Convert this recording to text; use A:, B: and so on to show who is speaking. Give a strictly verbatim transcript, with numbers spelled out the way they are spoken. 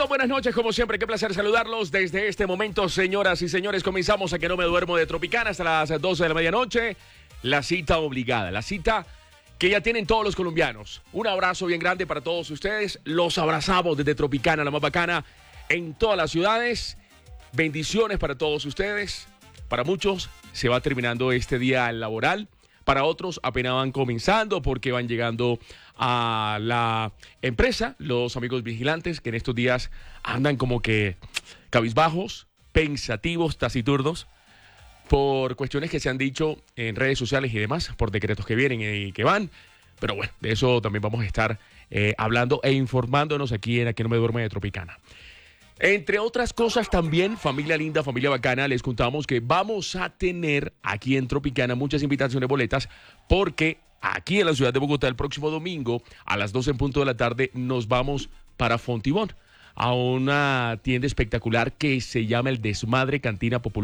A: Hello, buenas noches, como siempre, qué placer saludarlos desde este momento, señoras y señores. Comenzamos a Que No Me Duermo de Tropicana hasta las doce de la medianoche. La cita obligada, la cita que ya tienen todos los colombianos. Un abrazo bien grande para todos ustedes. Los abrazamos desde Tropicana, la más bacana, en todas las ciudades. Bendiciones para todos ustedes. Para muchos se va terminando este día laboral. Para otros apenas van comenzando porque van llegando a la empresa, los amigos vigilantes que en estos días andan como que cabizbajos, pensativos, taciturnos, por cuestiones que se han dicho en redes sociales y demás, por decretos que vienen y que van. Pero bueno, de eso también vamos a estar eh, hablando e informándonos aquí en A Que No Me Duerme de Tropicana. Entre otras cosas también, familia linda, familia bacana, les contamos que vamos a tener aquí en Tropicana muchas invitaciones boletas porque aquí en la ciudad de Bogotá el próximo domingo a las doce en punto de la tarde nos vamos para Fontibón a una tienda espectacular que se llama El Desmadre Cantina Popular.